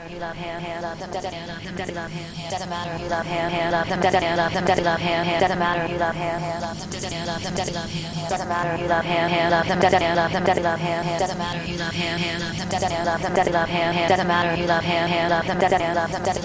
you love him, love them, love them, love him. Doesn't matter you love him, love them, love them, love him. Doesn't matter you love him, love them, love them, love him. Doesn't matter you love him, love them, love them, love him. Doesn't matter you love him, love them, love them, love him. Doesn't matter you love him, love them, love them, love him.